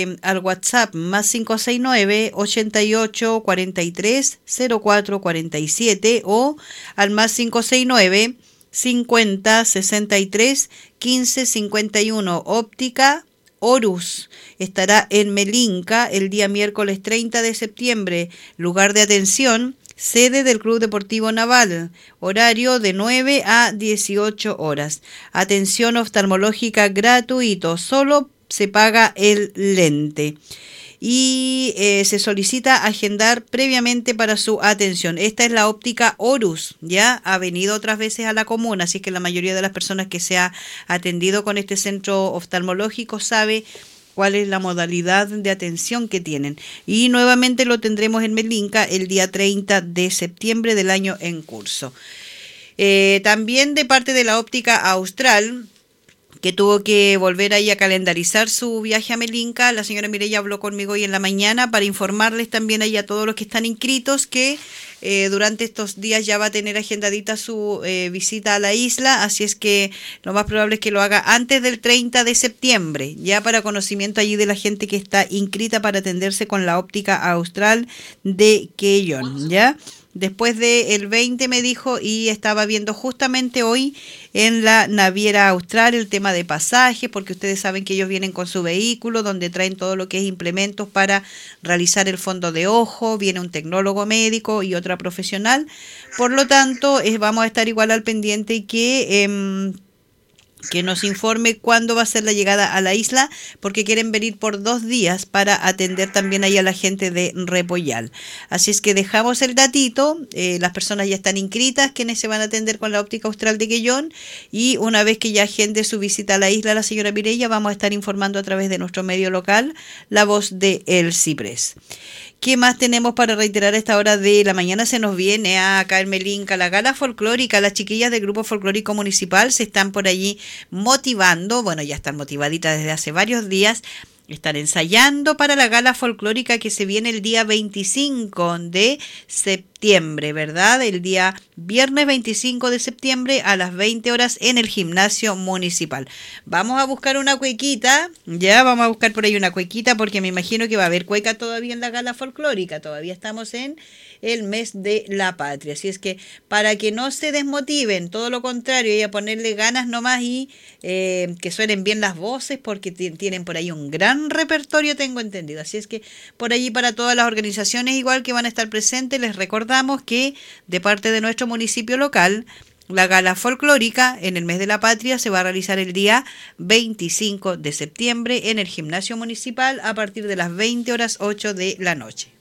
al WhatsApp más 569-8843-0447 o al más 569-50-63-15-51. Óptica Horus estará en Melinca el día miércoles 30 de septiembre. Lugar de atención: sede del Club Deportivo Naval, horario de 9 a 18 horas. Atención oftalmológica gratuito, solo se paga el lente. Y se solicita agendar previamente para su atención. Esta es la óptica Horus, ya ha venido otras veces a la comuna, así que la mayoría de las personas que se ha atendido con este centro oftalmológico sabe cuál es la modalidad de atención que tienen. Y nuevamente lo tendremos en Melinca el día 30 de septiembre del año en curso. También de parte de la óptica Austral, que tuvo que volver ahí a calendarizar su viaje a Melinca, la señora Mireya habló conmigo hoy en la mañana para informarles también ahí a todos los que están inscritos que durante estos días ya va a tener agendadita su visita a la isla, así es que lo más probable es que lo haga antes del 30 de septiembre, ya para conocimiento allí de la gente que está inscrita para atenderse con la óptica Austral de Quellón, ¿ya? Después del 20 me dijo, y estaba viendo justamente hoy en la naviera Austral el tema de pasajes, porque ustedes saben que ellos vienen con su vehículo donde traen todo lo que es implementos para realizar el fondo de ojo, viene un tecnólogo médico y otra profesional. Por lo tanto, vamos a estar igual al pendiente y que nos informe cuándo va a ser la llegada a la isla, porque quieren venir por 2 días para atender también ahí a la gente de Repollal. Así es que dejamos el datito, las personas ya están inscritas, quienes se van a atender con la óptica Austral de Quellón, y una vez que ya agende su visita a la isla la señora Mireya, vamos a estar informando a través de nuestro medio local, La Voz de El Ciprés. ¿Qué más tenemos para reiterar a esta hora de la mañana? Se nos viene acá en Melinca la gala folclórica. Las chiquillas del Grupo Folclórico Municipal se están por allí motivando. Bueno, ya están motivaditas desde hace varios días. Están ensayando para la gala folclórica que se viene el día 25 de septiembre, ¿verdad? El día viernes 25 de septiembre a las 20 horas en el gimnasio municipal. Vamos a buscar una cuequita, ya vamos a buscar por ahí una cuequita porque me imagino que va a haber cueca todavía en la gala folclórica. Todavía estamos en el mes de la patria. Así es que para que no se desmotiven, todo lo contrario, y a ponerle ganas nomás y que suenen bien las voces porque tienen por ahí un gran repertorio, tengo entendido. Así es que por allí para todas las organizaciones igual que van a estar presentes, les recordamos que de parte de nuestro municipio local, la gala folclórica en el mes de la patria se va a realizar el día 25 de septiembre en el gimnasio municipal a partir de las 20 horas 8 de la noche.